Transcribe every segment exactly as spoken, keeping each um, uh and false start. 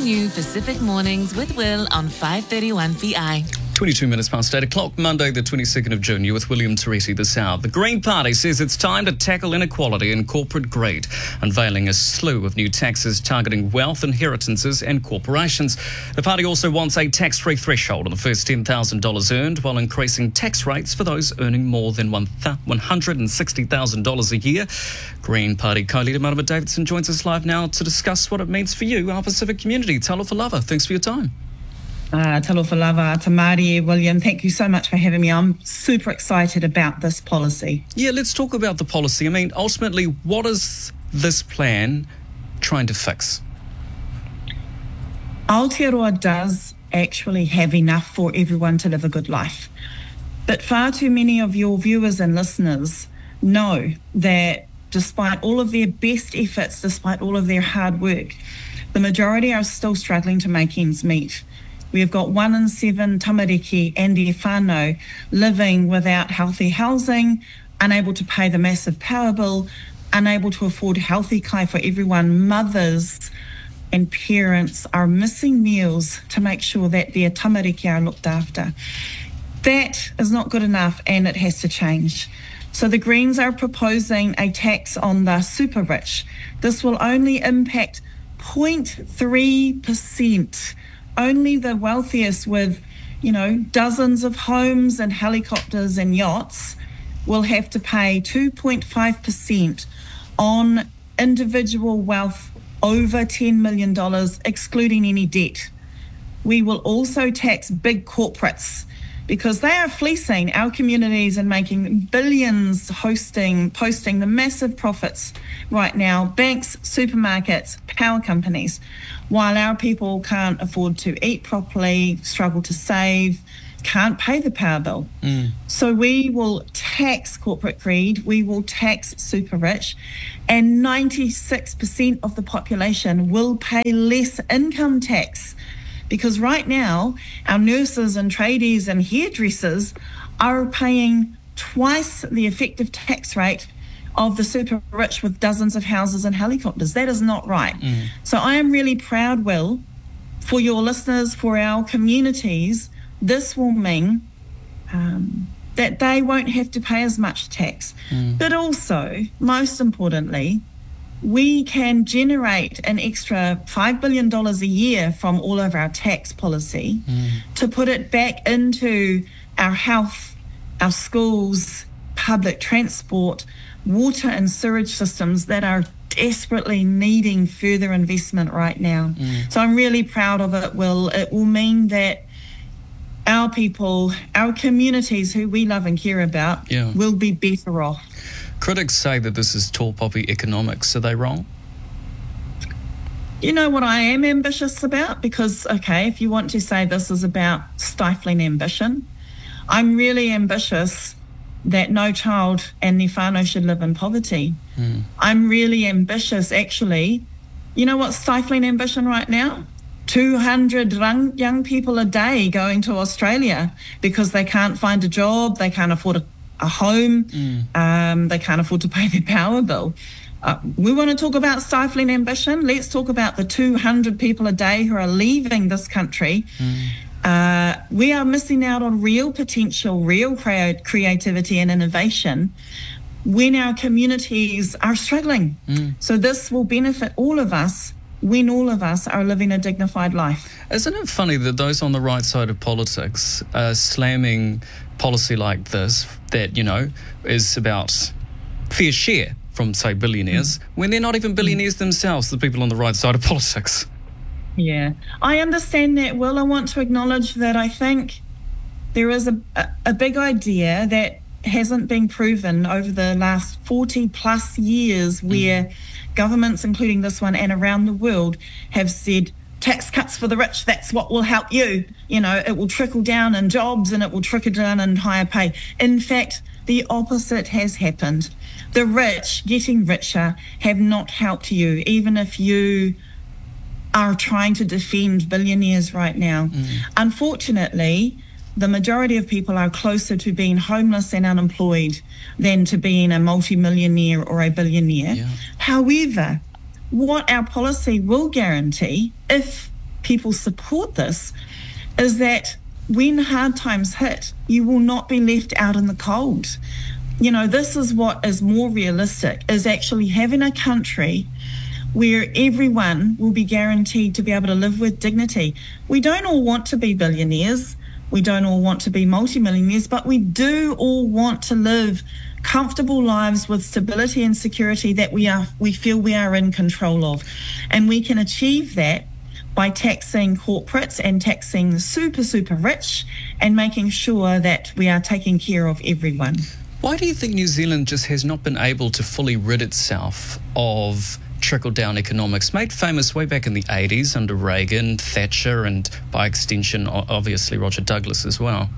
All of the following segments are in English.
new Pacific Mornings with Will on five thirty-one P I. twenty-two minutes past eight o'clock, Monday the twenty-second of June. You're with William Teresi this hour. The Green Party says it's time to tackle inequality and corporate greed, unveiling a slew of new taxes targeting wealth, inheritances and corporations. The party also wants a tax-free threshold on the first ten thousand dollars earned, while increasing tax rates for those earning more than one hundred sixty thousand dollars a year. Green Party co-leader Marama Davidson joins us live now to discuss what it means for you, our Pacific community. Talofa lava, thanks for your time. Uh, talofa lava, tamari, William, thank you so much for having me. I'm super excited about this policy. Yeah, let's talk about the policy. I mean, ultimately, what is this plan trying to fix? Aotearoa does actually have enough for everyone to live a good life. But far too many of your viewers and listeners know that despite all of their best efforts, despite all of their hard work, the majority are still struggling to make ends meet. We have got one in seven tamariki and their whānau living without healthy housing, unable to pay the massive power bill, unable to afford healthy kai for everyone. Mothers and parents are missing meals to make sure that their tamariki are looked after. That is not good enough and it has to change. So the Greens are proposing a tax on the super rich. This will only impact zero point three percent. Only the wealthiest with, you know, dozens of homes and helicopters and yachts will have to pay two point five percent on individual wealth over ten million dollars, excluding any debt. We will also tax big corporates because they are fleecing our communities and making billions hosting, posting the massive profits right now. Banks, supermarkets, power companies, while our people can't afford to eat properly, struggle to save, can't pay the power bill. Mm. So we will tax corporate greed, we will tax super rich, and ninety-six percent of the population will pay less income tax. Because right now, our nurses and tradies and hairdressers are paying twice the effective tax rate of the super rich with dozens of houses and helicopters. That is not right. Mm. So I am really proud, Will, for your listeners, for our communities. This will mean um, that they won't have to pay as much tax. Mm. But also, most importantly, we can generate an extra five billion dollars a year from all of our tax policy mm. to put it back into our health, our schools, public transport, water and sewage systems that are desperately needing further investment right now. Mm. So I'm really proud of it, Will. It will mean that our people, our communities who we love and care about yeah. will be better off. Critics say that this is tall poppy economics. Are they wrong? You know what I am ambitious about? Because, okay, if you want to say this is about stifling ambition, I'm really ambitious that no child and their whānau should live in poverty. Mm. I'm really ambitious, actually. You know what's stifling ambition right now? two hundred young people a day going to Australia because they can't find a job, they can't afford a, a home, mm. um, they can't afford to pay their power bill. Uh, we want to talk about stifling ambition. Let's talk about the two hundred people a day who are leaving this country. Mm. Uh, we are missing out on real potential, real crea- creativity and innovation when our communities are struggling. Mm. So this will benefit all of us when all of us are living a dignified life. Isn't it funny that those on the right side of politics are slamming policy like this that, you know, is about fair share from, say, billionaires, mm. when they're not even billionaires mm. themselves, the people on the right side of politics? Yeah, I understand that, Will. I want to acknowledge that I think there is a, a, a big idea that hasn't been proven over the last forty plus years where mm. governments, including this one and around the world, have said tax cuts for the rich, that's what will help you. You know, it will trickle down in jobs and it will trickle down in higher pay. In fact, the opposite has happened. The rich getting richer have not helped you, even if you are trying to defend billionaires right now. Mm. Unfortunately, the majority of people are closer to being homeless and unemployed than to being a multimillionaire or a billionaire. Yeah. However, what our policy will guarantee, if people support this is that when hard times hit, you will not be left out in the cold. You know, this is what is more realistic, is actually having a country where everyone will be guaranteed to be able to live with dignity. We don't all want to be billionaires. We don't all want to be multimillionaires, but we do all want to live comfortable lives with stability and security that we are, we feel we are in control of. And we can achieve that by taxing corporates and taxing the super, super rich and making sure that we are taking care of everyone. Why do you think New Zealand just has not been able to fully rid itself of trickle-down economics, made famous way back in the eighties under Reagan, Thatcher, and by extension, obviously, Roger Douglas as well?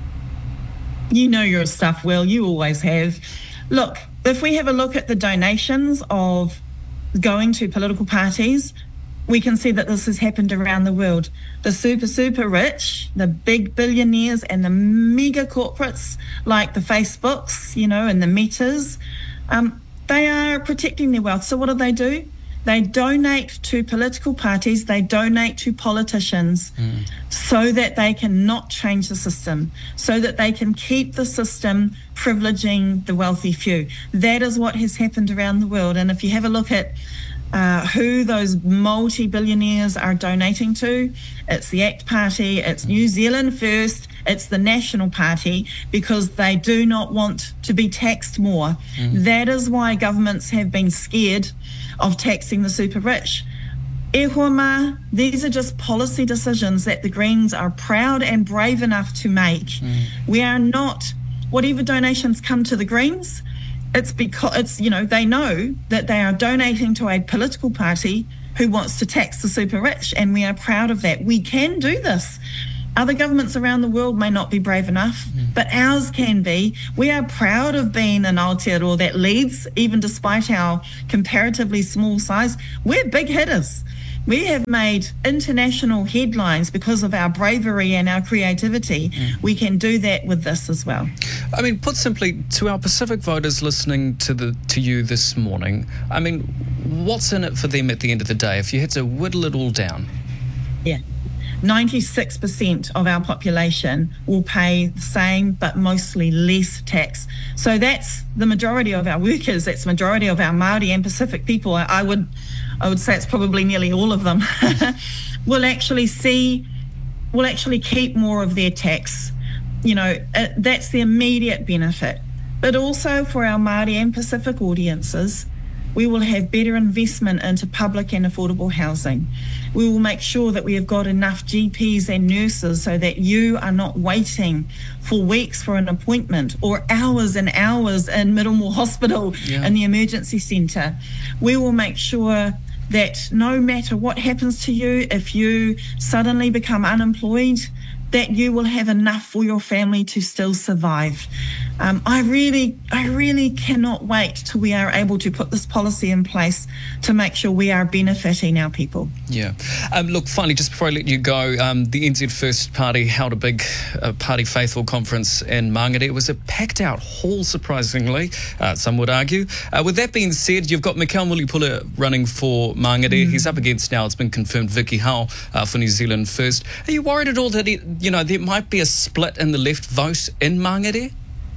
You know your stuff well, you always have. Look, if we have a look at the donations of going to political parties, we can see that this has happened around the world. The super, super rich, the big billionaires and the mega corporates like the Facebooks, you know, and the Metas, um, they are protecting their wealth. So what do they do? They donate to political parties, they donate to politicians mm. so that they can not change the system, so that they can keep the system privileging the wealthy few. That is what has happened around the world. And if you have a look at Uh, who those multi-billionaires are donating to, it's the ACT Party, it's New Zealand First, it's the National Party, because they do not want to be taxed more. Mm. That is why governments have been scared of taxing the super rich. E hoa mā, these are just policy decisions that the Greens are proud and brave enough to make. Mm. We are not, whatever donations come to the Greens, it's because it's, you know, they know that they are donating to a political party who wants to tax the super rich, and we are proud of that. We can do this. Other governments around the world may not be brave enough, mm. but ours can be. We are proud of being an Aotearoa that leads, even despite our comparatively small size. We're big hitters. We have made international headlines because of our bravery and our creativity. Mm. We can do that with this as well. I mean, put simply, to our Pacific voters listening to the to you this morning, I mean, what's in it for them at the end of the day if you had to whittle it all down? Yeah. ninety-six percent of our population will pay the same but mostly less tax. So that's the majority of our workers, that's the majority of our Māori and Pacific people. I, I would I would say it's probably nearly all of them, will actually see, will actually keep more of their tax. You know, uh, that's the immediate benefit. But also for our Māori and Pacific audiences, we will have better investment into public and affordable housing. We will make sure that we have got enough G Ps and nurses so that you are not waiting for weeks for an appointment or hours and hours in Middlemore Hospital yeah. in the emergency centre. We will make sure that no matter what happens to you, if you suddenly become unemployed, that you will have enough for your family to still survive. Um, I really, I really cannot wait till we are able to put this policy in place to make sure we are benefiting our people. Yeah. Um, look, finally, just before I let you go, um, the N Z First Party held a big uh, Party Faithful conference in Mangere. It was a packed-out hall, surprisingly, uh, some would argue. Uh, with that being said, you've got Mikael Mulipula running for Mangere. Mm. He's up against, now it's been confirmed, Vicky Howell uh, for New Zealand First. Are you worried at all that, it, you know, there might be a split in the left vote in Mangere?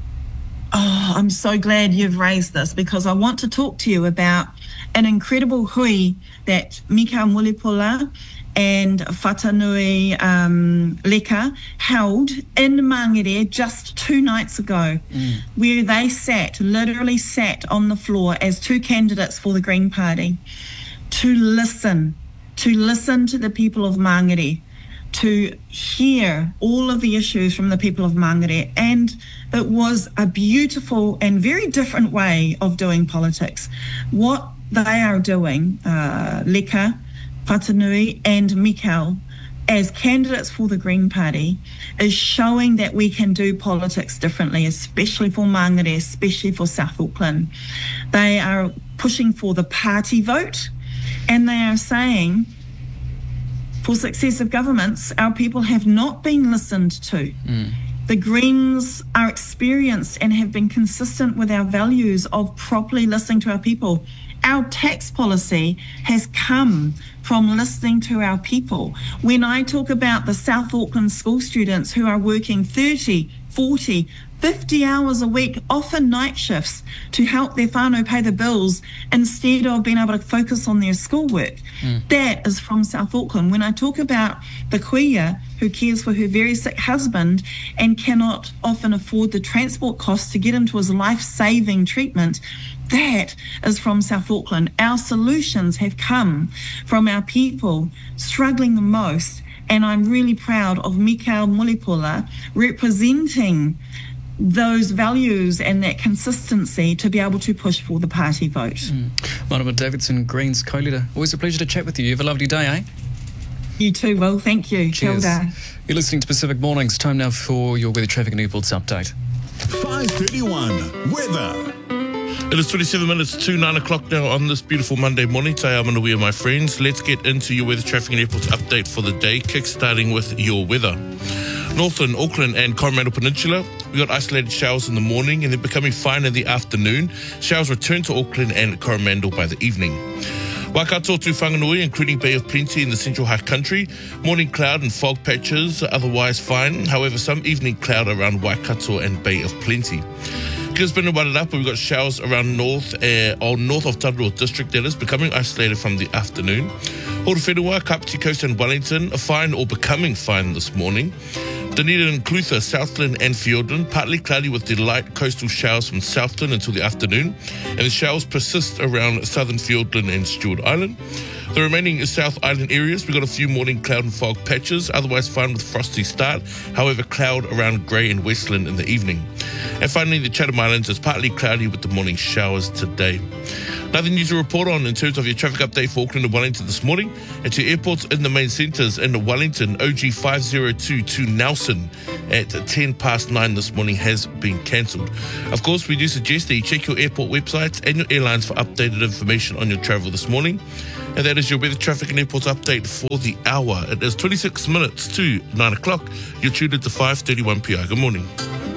Oh, I'm so glad you've raised this, because I want to talk to you about an incredible hui that Mikael Mulipula and Whatanui um, Leka held in Mangere just two nights ago, mm. where they sat, literally sat on the floor as two candidates for the Green Party to listen, to listen to the people of Mangere, to hear all of the issues from the people of Mangere. And it was a beautiful and very different way of doing politics. What they are doing, uh, Leka, Whatanui and Mikael, as candidates for the Green Party, is showing that we can do politics differently, especially for Mangere, especially for South Auckland. They are pushing for the party vote, and they are saying, for successive governments, our people have not been listened to. Mm. The Greens are experienced and have been consistent with our values of properly listening to our people. Our tax policy has come from listening to our people. When I talk about the South Auckland school students who are working thirty, forty, fifty hours a week, often night shifts, to help their whānau pay the bills instead of being able to focus on their schoolwork. Mm. That is from South Auckland. When I talk about the kuia who cares for her very sick husband and cannot often afford the transport costs to get him to his life-saving treatment, that is from South Auckland. Our solutions have come from our people struggling the most, and I'm really proud of Mikael Mulipula representing those values and that consistency to be able to push for the party vote. Mm. Marama Davidson, Greens co-leader. Always a pleasure to chat with you. You have a lovely day, eh? You too, Will. Thank you. Cheers. Kia ora. You're listening to Pacific Mornings. Time now for your weather, traffic and airports update. five thirty-one weather. It is twenty-seven minutes to nine o'clock now on this beautiful Monday morning. Today I'm Manawea, my friends. Let's get into your weather, traffic and airports update for the day, kick-starting with your weather. Northern Auckland and Coromandel Peninsula, we got isolated showers in the morning and they're becoming fine in the afternoon. Showers return to Auckland and Coromandel by the evening. Waikato to Whanganui, including Bay of Plenty in the central high country. Morning cloud and fog patches, otherwise fine. However, some evening cloud around Waikato and Bay of Plenty. Gisborne and Wairarapa, we've got showers around north, uh, or north of Taranaki district, that is, becoming isolated from the afternoon. Horowhenua, Kapiti Coast and Wellington, fine or becoming fine this morning. Dunedin and Clutha, Southland and Fiordland, partly cloudy with the light coastal showers from Southland until the afternoon, and the showers persist around southern Fiordland and Stewart Island. The remaining South Island areas, we've got a few morning cloud and fog patches, otherwise fine with frosty start, however cloud around Grey and Westland in the evening. And finally, the Chatham Islands is partly cloudy with the morning showers today. Nothing new to report on in terms of your traffic update for Auckland and Wellington this morning. And to airports in the main centres in Wellington, O G five oh two to Nelson at ten past nine this morning has been cancelled. Of course, we do suggest that you check your airport websites and your airlines for updated information on your travel this morning. And that is your weather, traffic and airports update for the hour. It is twenty-six minutes to nine o'clock. You're tuned into five thirty-one P I. Good morning.